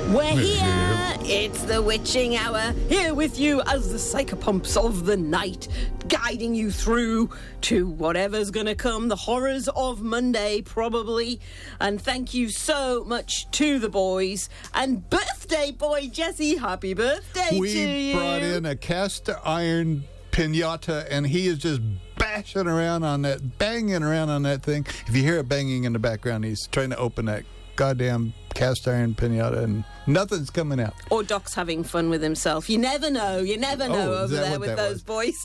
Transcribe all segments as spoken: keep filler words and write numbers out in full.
We're here. It's the witching hour. Here with you as the psychopumps of the night, guiding you through to whatever's going to come, the horrors of Monday, probably. And thank you so much to the boys. And birthday boy Jesse, happy birthday we to you. We brought in a cast iron pinata, and he is just bashing around on that, banging around on that thing. If you hear it banging in the background, he's trying to open that goddamn cast iron pinata, and nothing's coming out. Or Doc's having fun with himself. You never know. You never know oh, over there with those was? boys.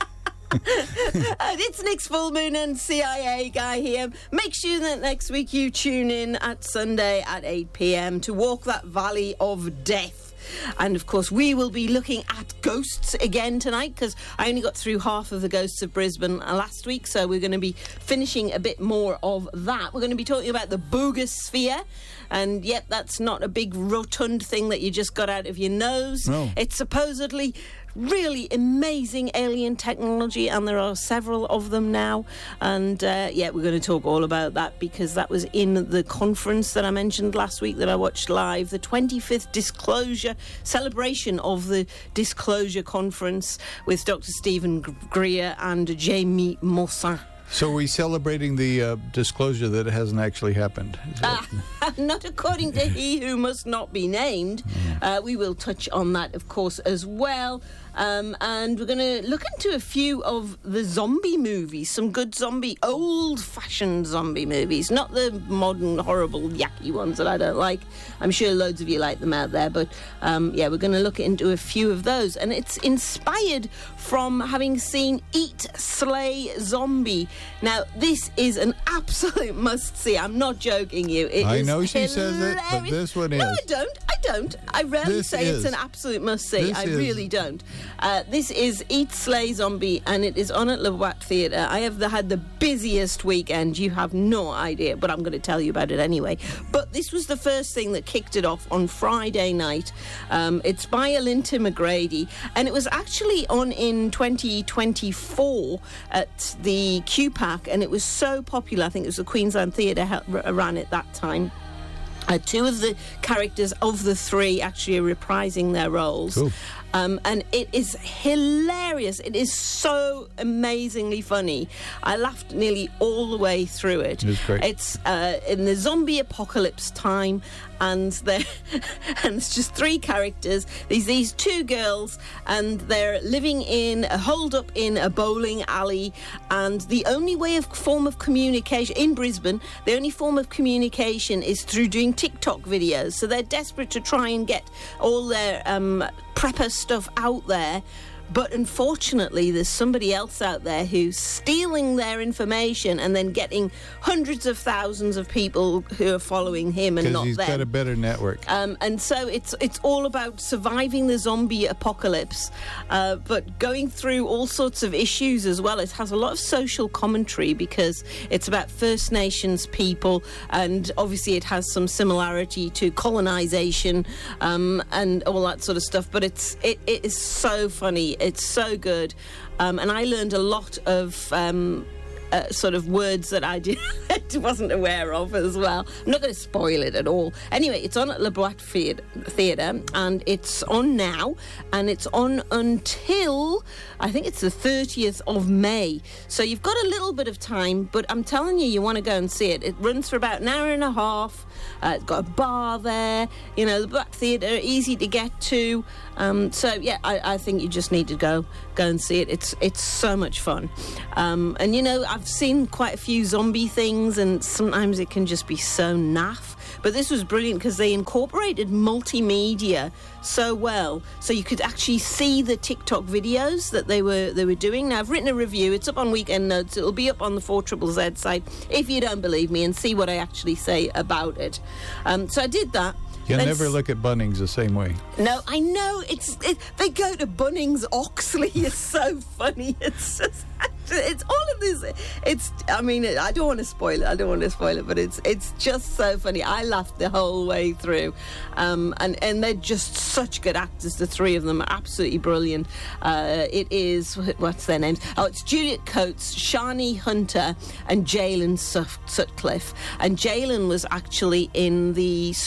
And it's Nick's Full Moon and C I A guy here. Make sure that next week you tune in at Sunday at eight p.m. to walk that valley of death. And of course we will be looking at ghosts again tonight, because I only got through half of the Ghosts of Brisbane last week, so we're going to be finishing a bit more of that. We're going to be talking about the Boogosphere, and yep, that's not a big rotund thing that you just got out of your nose. No. It's supposedly really amazing alien technology, and there are several of them now. And uh, yeah, we're going to talk all about that, because that was in the conference that I mentioned last week that I watched live, the twenty-fifth Disclosure celebration of the Disclosure Conference with Doctor Stephen Greer and Jamie Moussin. So are we celebrating the uh, disclosure that it hasn't actually happened? Uh, not according to he who must not be named. Uh, we will touch on that, of course, as well. Um, and we're going to look into a few of the zombie movies, some good zombie, old-fashioned zombie movies, not the modern, horrible, yucky ones that I don't like. I'm sure loads of you like them out there, but um, yeah, we're going to look into a few of those. And it's inspired from having seen Eat, Slay, Zombie. Now, this is an absolute must-see. I'm not joking you. It I is know she hilarious. says it, but this one is. No, I don't. I don't. I rarely This say is. it's an absolute must-see. This I is. really don't. Uh, this is Eat, Slay, Zombie, and it is on at Le Boîte Theatre. I have the, had the busiest weekend. You have no idea, but I'm going to tell you about it anyway. But this was the first thing that kicked it off on Friday night. Um, it's by Alinta McGrady, and it was actually on in twenty twenty-four at the Q PAC, and it was so popular. I think it was the Queensland Theatre ran it that time. Uh, two of the characters of the three actually are reprising their roles. Cool. Um, and it is hilarious. It is so amazingly funny. I laughed nearly all the way through it. It was great. It's uh, in the zombie apocalypse time, and they're and it's just three characters. These these two girls, and they're living in a holed up in a bowling alley. And the only way of form of communication in Brisbane, the only form of communication is through doing TikTok videos. So they're desperate to try and get all their um, prepper stuff out there. But unfortunately, there's somebody else out there who's stealing their information and then getting hundreds of thousands of people who are following him and not them. Because he's got a better network. Um, and so it's it's all about surviving the zombie apocalypse, uh, but going through all sorts of issues as well. It has a lot of social commentary because it's about First Nations people, and obviously it has some similarity to colonization um, and all that sort of stuff. But it's it, it is so funny. It's so good. Um, and I learned a lot of um, uh, sort of words that I did, wasn't aware of as well. I'm not going to spoil it at all. Anyway, it's on at Le Boîte Theatre, and it's on now, and it's on until, I think it's the thirtieth of May. So you've got a little bit of time, but I'm telling you, you want to go and see it. It runs for about an hour and a half. Uh, it's got a bar there, you know, the Boîte Theatre, easy to get to. Um, so, yeah, I, I think you just need to go go and see it. It's it's so much fun. Um, and, you know, I've seen quite a few zombie things, and sometimes it can just be so naff. But this was brilliant because they incorporated multimedia so well, so you could actually see the TikTok videos that they were they were doing. Now, I've written a review. It's up on Weekend Notes. It'll be up on the four Z Z Z site if you don't believe me, and see what I actually say about it. Um, so I did that. You'll Then never s- look at Bunnings the same way. No, I know. It's it, they go to Bunnings Oxley. It's so funny. It's just, it's all of this. It's. I mean, I don't want to spoil it. I don't want to spoil it, but it's it's just so funny. I laughed the whole way through, um, and and they're just such good actors. The three of them are absolutely brilliant. Uh, it is what's their names? Oh, it's Juliet Coates, Shani Hunter, and Jalen Sut- Sutcliffe. And Jalen was actually in the Straight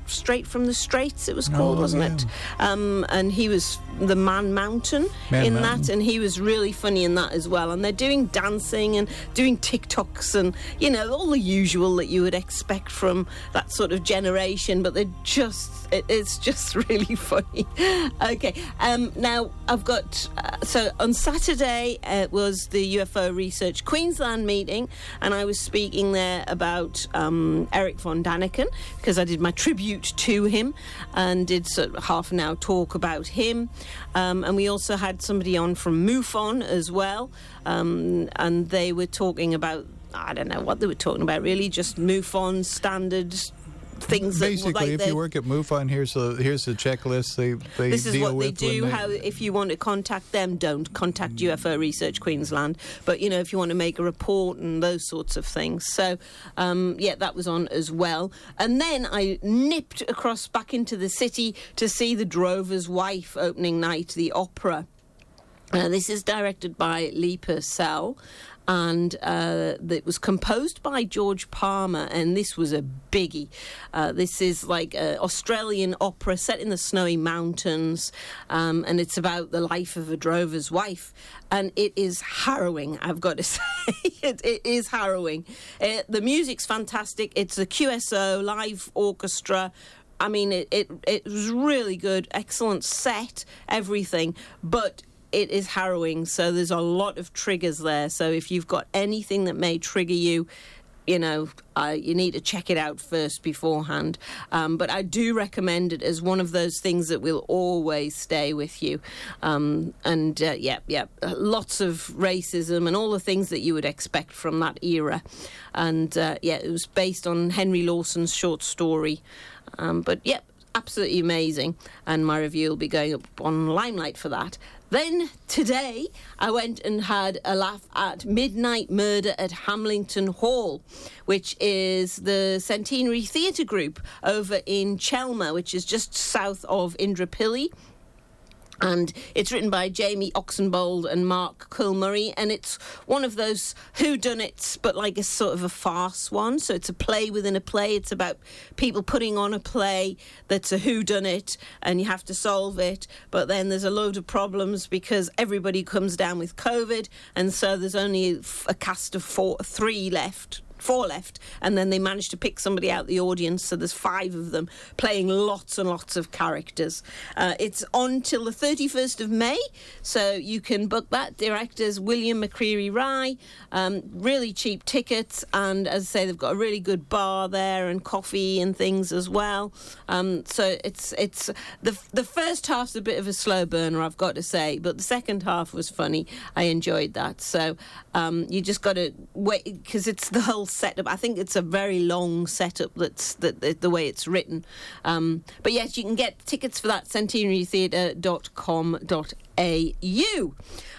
Straight from the Straits, it was called, Oh, wasn't yeah. it? Um, and he was the Man Mountain Man in Mountain. that, and he was really funny in that as well. And they're doing dancing and doing TikToks and, you know, all the usual that you would expect from that sort of generation, but they're just, it, it's just really funny. Okay, um, now I've got, uh, so on Saturday uh, was the U F O Research Queensland meeting, and I was speaking there about um, Eric von Daniken, because I did my tribute to him and did sort of half an hour talk about him. Um, and we also had somebody on from MUFON as well, um, and they were talking about, I don't know what they were talking about really, just MUFON standard things. Basically, that, like if they, you work at MUFON, here's the here's the checklist they they this is deal what they with. do. when How, if you want to contact them, don't contact U F O Research Queensland. But you know, if you want to make a report and those sorts of things. So, um, yeah, that was on as well. And then I nipped across back into the city to see The Drover's Wife opening night, the opera. Uh, this is directed by Lee Purcell, and uh, it was composed by George Palmer, and this was a biggie. Uh, this is like an Australian opera set in the snowy mountains, um, and it's about the life of a drover's wife, and it is harrowing, I've got to say. it, it is harrowing. Uh, the music's fantastic. It's a Q S O live orchestra. I mean, it, it, it was really good, excellent set, everything, but it is harrowing, so there's a lot of triggers there. So if you've got anything that may trigger you, you know, uh, you need to check it out first beforehand. Um, but I do recommend it as one of those things that will always stay with you. Um, and, uh, yeah, yeah, lots of racism and all the things that you would expect from that era. And, uh, yeah, it was based on Henry Lawson's short story. Um, but, yeah, absolutely amazing. And my review will be going up on Limelight for that. Then today I went and had a laugh at Midnight Murder at Hamilton Hall, which is the Centenary Theatre Group over in Chelmer, which is just south of Indooroopilly. And it's written by Jamie Oxenbould and Mark Culmurray, and it's one of those whodunits, but like a sort of a farce one. So it's a play within a play. It's about people putting on a play that's a whodunit, and you have to solve it. But then there's a load of problems because everybody comes down with COVID, and so there's only a cast of four, three left. Four left, and then they managed to pick somebody out the audience, so there's five of them playing lots and lots of characters. Uh, it's on till the thirty-first of May, so you can book that. Directors William McCreary Rye, um, really cheap tickets, and as I say, they've got a really good bar there and coffee and things as well. Um, so it's it's the the first half's a bit of a slow burner, I've got to say, but the second half was funny. I enjoyed that. So um, you just got to wait, because it's the whole setup. I think it's a very long setup. That's the, the, the way it's written. Um, but yes, you can get tickets for that centenary theatre dot com dot a u.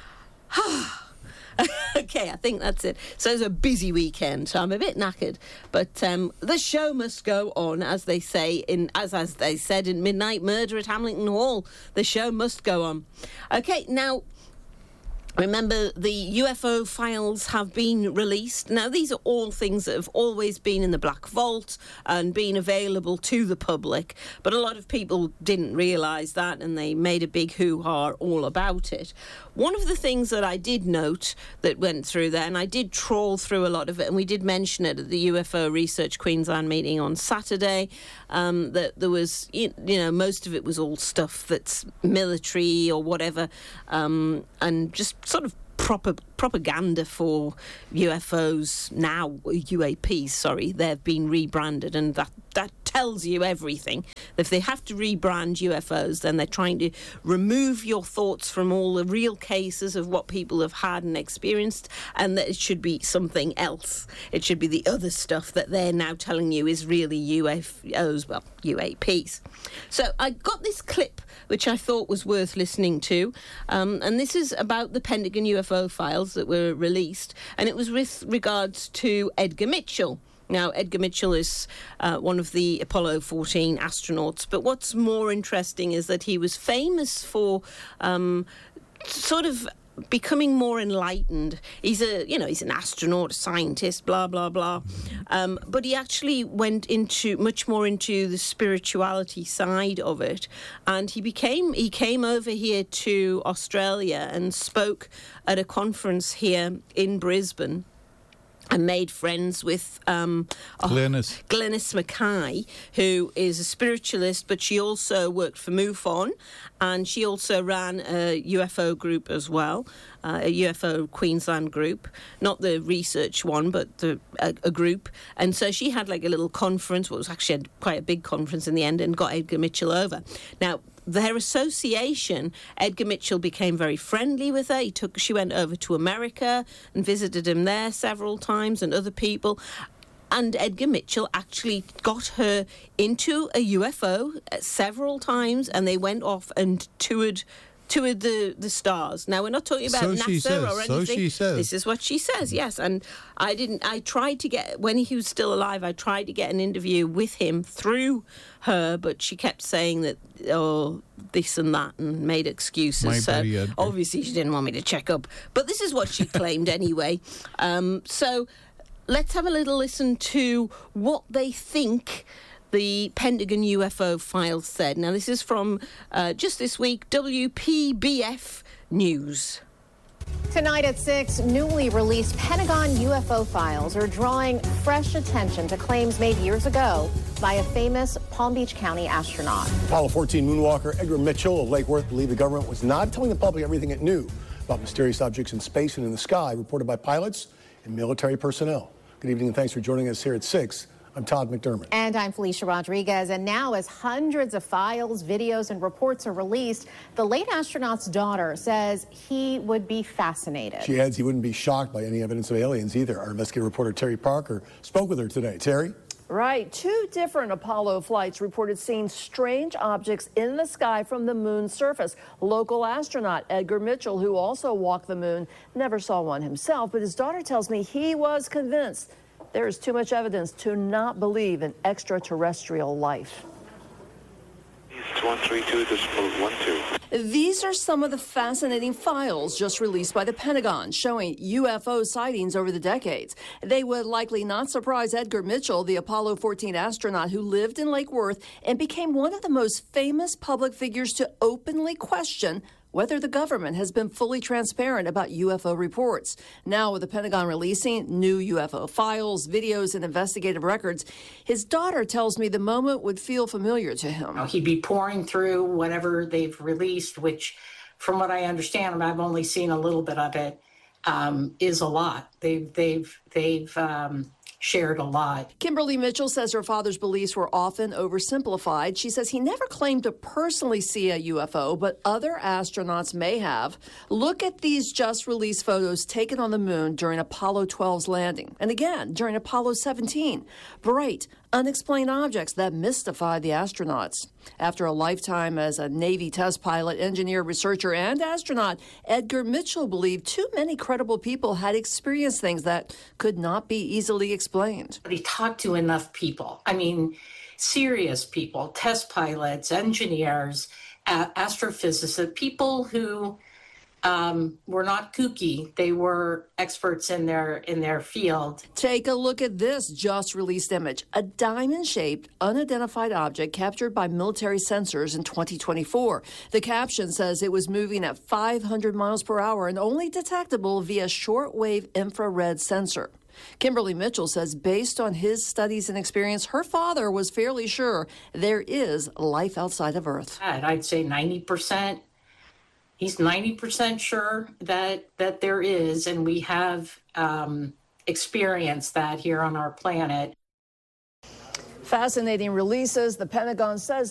Okay, I think that's it. So it's a busy weekend, so I'm a bit knackered. But um, the show must go on, as they say in as as they said in Midnight Murder at Hamilton Hall. The show must go on. Okay, now, remember, the U F O files have been released. Now, these are all things that have always been in the Black Vault and been available to the public, but a lot of people didn't realise that, and they made a big hoo-ha all about it. One of the things that I did note that went through there, and I did trawl through a lot of it, and we did mention it at the U F O Research Queensland meeting on Saturday, um, that there was, you know, most of it was all stuff that's military or whatever, um, and just sort of proper propaganda for U F Os now, U A Ps, sorry. They've been rebranded, and that, that tells you everything. If they have to rebrand U F Os, then they're trying to remove your thoughts from all the real cases of what people have had and experienced, and that it should be something else. It should be the other stuff that they're now telling you is really U F Os, well, U A Ps. So I got this clip which I thought was worth listening to, um, and this is about the Pentagon U F O files that were released, and it was with regards to Edgar Mitchell. Now, Edgar Mitchell is uh, one of the Apollo fourteen astronauts, but what's more interesting is that he was famous for um, sort of becoming more enlightened. He's a, you know, he's an astronaut, a scientist, blah, blah, blah. Um, but he actually went into much more into the spirituality side of it. And he became, he came over here to Australia and spoke at a conference here in Brisbane, and made friends with um, Glenys. Oh, Glenys Mackay, who is a spiritualist, but she also worked for MUFON, and she also ran a U F O group as well, uh, a U F O Queensland group, not the research one, but the, a, a group. And so she had like a little conference, well, it was actually quite a big conference in the end, and got Edgar Mitchell over. Now, their association, Edgar Mitchell became very friendly with her. He took, she went over to America and visited him there several times, and other people. And Edgar Mitchell actually got her into a U F O several times, and they went off and toured toured the, the stars. Now, we're not talking about so NASA she says, or anything. So she says. This is what she says, yes. And I didn't, I tried to get, when he was still alive, I tried to get an interview with him through her, but she kept saying that, oh, this and that, and made excuses. My so buddy, obviously she didn't want me to check up. But this is what she claimed anyway. Um, so let's have a little listen to what they think the Pentagon U F O files said. Now, this is from uh, just this week, W P B F News. Tonight at six, newly released Pentagon U F O files are drawing fresh attention to claims made years ago by a famous Palm Beach County astronaut. Apollo fourteen moonwalker Edgar Mitchell of Lake Worth believed the government was not telling the public everything it knew about mysterious objects in space and in the sky reported by pilots and military personnel. Good evening and thanks for joining us here at six. I'm Todd McDermott. And I'm Felicia Rodriguez. And now, as hundreds of files, videos, and reports are released, the late astronaut's daughter says he would be fascinated. She adds he wouldn't be shocked by any evidence of aliens either. Our investigative reporter Terry Parker spoke with her today. Terry? Right. Two different Apollo flights reported seeing strange objects in the sky from the moon's surface. Local astronaut Edgar Mitchell, who also walked the moon, never saw one himself, but his daughter tells me he was convinced there is too much evidence to not believe in extraterrestrial life. one three two, decimal one two. These are some of the fascinating files just released by the Pentagon showing U F O sightings over the decades. They would likely not surprise Edgar Mitchell, the Apollo fourteen astronaut who lived in Lake Worth and became one of the most famous public figures to openly question whether the government has been fully transparent about U F O reports. Now, with the Pentagon releasing new U F O files, videos, and investigative records, his daughter tells me the moment would feel familiar to him. He'd be pouring through whatever they've released, which, from what I understand, and I've only seen a little bit of it, um, is a lot. They've, they've, they've um, shared a lot. Kimberly Mitchell says her father's beliefs were often oversimplified. She says he never claimed to personally see a U F O, but other astronauts may have. Look at these just released photos taken on the moon during Apollo twelve's landing, and again during Apollo seventeen. Bright, unexplained objects that mystified the astronauts. After a lifetime as a Navy test pilot, engineer, researcher, and astronaut, Edgar Mitchell believed too many credible people had experienced things that could not be easily explained. But he talked to enough people. I mean, serious people, test pilots, engineers, uh, astrophysicists, people who Um, were not kooky. They were experts in their in their field. Take a look at this just released image. A diamond-shaped, unidentified object captured by military sensors in twenty twenty-four. The caption says it was moving at five hundred miles per hour and only detectable via shortwave infrared sensor. Kimberly Mitchell says based on his studies and experience, her father was fairly sure there is life outside of Earth. I'd say ninety percent. He's ninety percent sure that that there is, and we have um, experienced that here on our planet. Fascinating releases. The Pentagon says